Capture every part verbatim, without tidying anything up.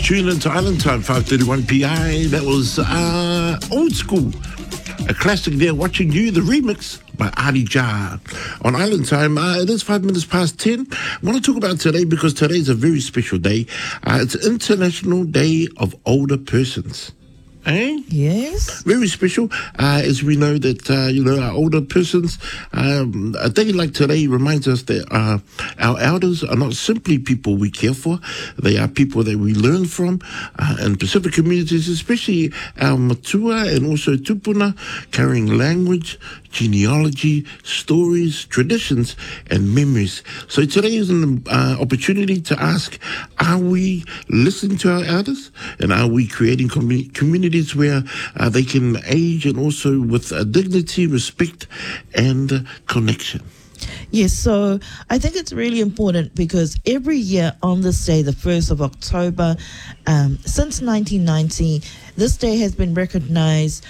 Tune into Island Time, five thirty-one P I. That was uh, Old School. A classic there, Watching You, the remix by Adi Jah. On Island Time, uh, it is five minutes past ten. I want to talk about today because today is a very special day. Uh, it's International Day of Older Persons. Eh? Yes. Very special, uh, as we know that, uh, you know, our older persons, um, a day like today reminds us that uh, our elders are not simply people we care for. They are people that we learn from. Uh, in Pacific communities, especially our matua and also tupuna, carrying language, genealogy, stories, traditions, and memories. So today is an uh, opportunity to ask, are we listening to our elders? And are we creating commu- communities where uh, they can age and also with uh, dignity, respect, and uh, connection? Yes, so I think it's really important because every year on this day, the first of October, um, since nineteen ninety, this day has been recognized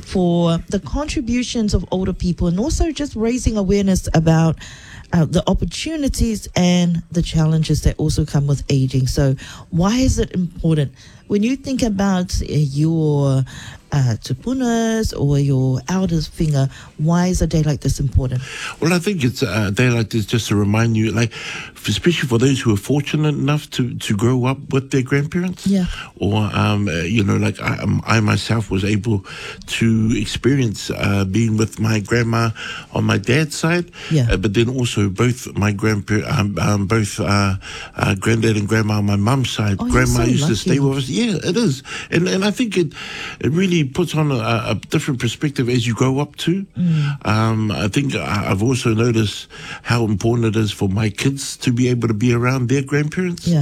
for the contributions of older people and also just raising awareness about uh, the opportunities and the challenges that also come with aging. So why is it important? When you think about uh, your uh, tupunas or your elders' finger, why is a day like this important? Well, I think it's a day like this just to remind you, like, especially for those who are fortunate enough to, to grow up with their grandparents. Yeah. Or, um, uh, you know, like I, um, I myself was able to experience uh, being with my grandma on my dad's side. Yeah. Uh, but then also both my grandparents, um, um, both uh, uh, granddad and grandma on my mum's side. Oh, Grandma you're so used lucky. to stay with us. Yeah, it is. And and I think it it really puts on a, a different perspective as you grow up too. Mm. Um, I think I- I've also noticed how important it is for my kids to be able to be around their grandparents. Yeah.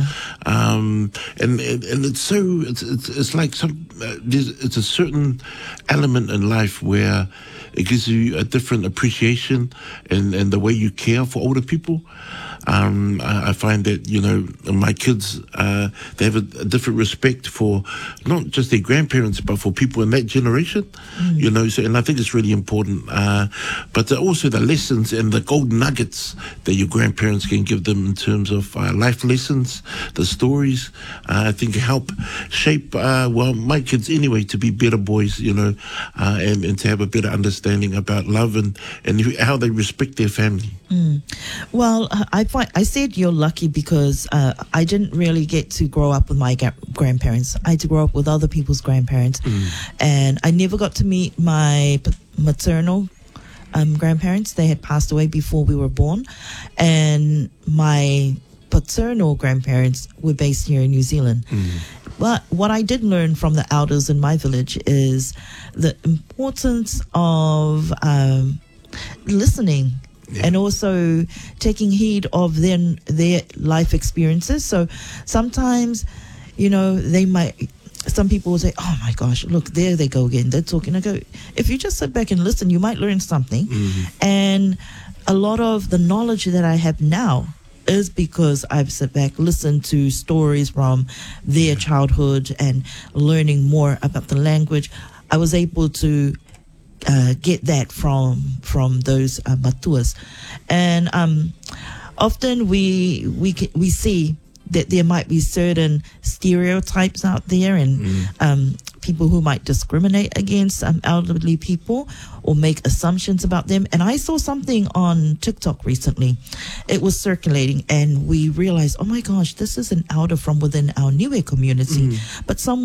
Um, and, and and it's so it's it's, it's like some uh, there's, it's a certain element in life where it gives you a different appreciation and and the way you care for older people. Um, I, I find that, you know, my kids, uh, they have a, a different respect for not just their grandparents, but for people in that generation, mm. you know, so, and I think it's really important. Uh, but also the lessons and the golden nuggets that your grandparents can give them in terms of uh, life lessons, the stories, uh, I think help shape, uh, well, my kids anyway, to be better boys, you know, uh, and, and to have a better understanding about love and, and how they respect their family. Mm. Well, I find I said you're lucky because uh, I didn't really get to grow up with my ga- grandparents. I had to grow up with other people's grandparents, mm. and I never got to meet my p- maternal um, grandparents. They had passed away before we were born, and my paternal grandparents were based here in New Zealand. Mm. But what I did learn from the elders in my village is the importance of um, listening. Yeah. And also taking heed of their, their life experiences. So sometimes, you know, they might, some people will say, oh my gosh, look, there they go again. They're talking. I go, if you just sit back and listen, you might learn something. Mm-hmm. And a lot of the knowledge that I have now is because I've sat back, listened to stories from their yeah. childhood and learning more about the language. I was able to Uh, get that from from those uh, matuas, and um, often we we we see that there might be certain stereotypes out there, and mm. um, people who might discriminate against um, elderly people or make assumptions about them. And I saw something on TikTok recently. It was circulating, and we realized, oh my gosh, this is an elder from within our Niue community, mm. but some